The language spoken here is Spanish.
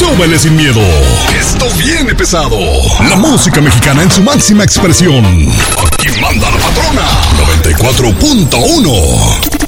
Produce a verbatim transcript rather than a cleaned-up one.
súbele sin miedo. Esto viene pesado. La música mexicana en su máxima expresión. Aquí manda la patrona. noventa y cuatro punto uno.